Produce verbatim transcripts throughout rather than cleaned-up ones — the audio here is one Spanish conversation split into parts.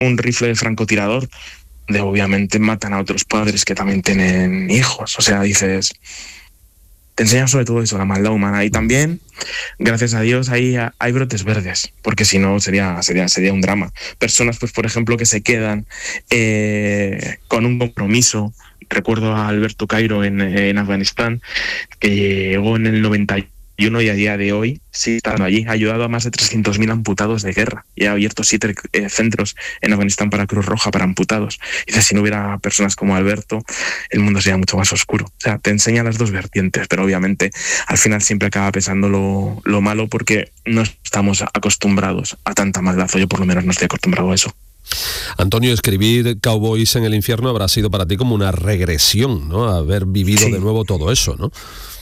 un rifle de francotirador, donde obviamente matan a otros padres que también tienen hijos. O sea, dices, te enseñan sobre todo eso, la maldad humana. Y también, gracias a Dios, hay, hay brotes verdes, porque si no sería, sería, sería un drama. Personas, pues por ejemplo, que se quedan eh, con un compromiso. Recuerdo a Alberto Cairo en, en Afganistán, que llegó en el noventa y uno y a día de hoy sigue estando allí. Ha ayudado a más de trescientos mil amputados de guerra y ha abierto siete eh, centros en Afganistán para Cruz Roja, para amputados. Y dice, si no hubiera personas como Alberto, el mundo sería mucho más oscuro. O sea, te enseña las dos vertientes, pero obviamente al final siempre acaba pesando lo, lo malo, porque no estamos acostumbrados a tanta maldad. Yo por lo menos no estoy acostumbrado a eso. Antonio, escribir Cowboys en el infierno habrá sido para ti como una regresión, ¿no? Haber vivido sí. de nuevo todo eso, ¿no?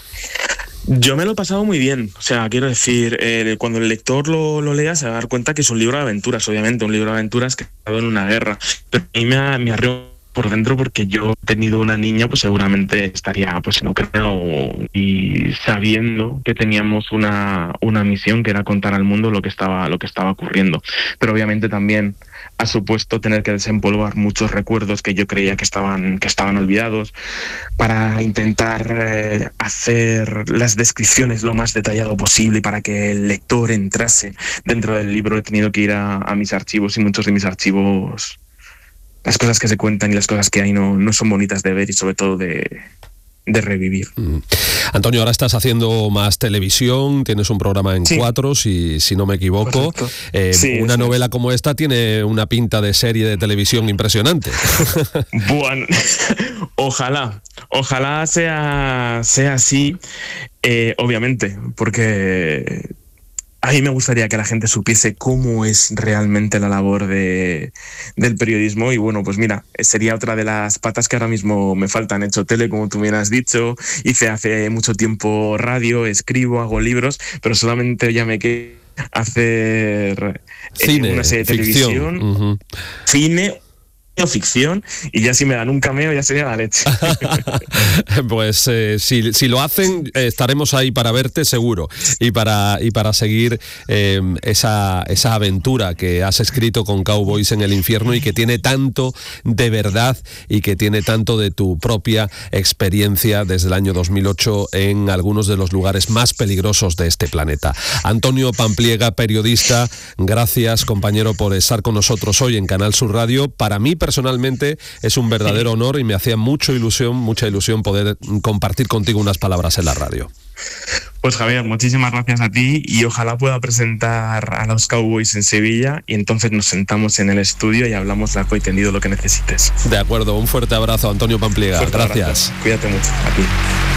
Yo me lo he pasado muy bien, o sea, quiero decir, eh, cuando el lector lo, lo lea se va a dar cuenta que es un libro de aventuras, obviamente, un libro de aventuras que ha estado en una guerra, pero a mí me, ha, me arreó por dentro, porque yo he tenido una niña, pues seguramente estaría pues en Ucrania, y sabiendo que teníamos una, una misión que era contar al mundo lo que estaba, lo que estaba ocurriendo, pero obviamente también ha supuesto tener que desempolvar muchos recuerdos que yo creía que estaban, que estaban olvidados, para intentar eh, hacer las descripciones lo más detallado posible para que el lector entrase dentro del libro. He tenido que ir a, a mis archivos, y muchos de mis archivos, las cosas que se cuentan y las cosas que hay no, no son bonitas de ver, y sobre todo de, de revivir. Mm. Antonio, ahora estás haciendo más televisión, tienes un programa en sí. Cuatro, si, si no me equivoco. Eh, sí, una novela es. Como esta tiene una pinta de serie de televisión impresionante. Bueno, ojalá, ojalá sea, sea así, eh, obviamente, porque a mí me gustaría que la gente supiese cómo es realmente la labor de, del periodismo. Y bueno, pues mira, sería otra de las patas que ahora mismo me faltan. He hecho tele, como tú bien has dicho, hice hace mucho tiempo radio, escribo, hago libros, pero solamente ya me queda hacer cine, eh, una serie de ficción. televisión, Uh-huh. cine o ficción, y ya si me dan un cameo ya sería la leche. Pues eh, si, si lo hacen, eh, estaremos ahí para verte seguro, y para, y para seguir eh, esa, esa aventura que has escrito con Cowboys en el infierno, y que tiene tanto de verdad y que tiene tanto de tu propia experiencia desde el año dos mil ocho en algunos de los lugares más peligrosos de este planeta. Antonio Pampliega, periodista, gracias, compañero, por estar con nosotros hoy en Canal Sur Radio. Para mí personalmente es un verdadero honor, y me hacía mucha ilusión, mucha ilusión poder compartir contigo unas palabras en la radio. Pues Javier, muchísimas gracias a ti, y ojalá pueda presentar a los Cowboys en Sevilla, y entonces nos sentamos en el estudio y hablamos largo y tendido lo que necesites. De acuerdo, un fuerte abrazo, Antonio Pampliega. Fuerte gracias. Abrazo. Cuídate mucho, a ti.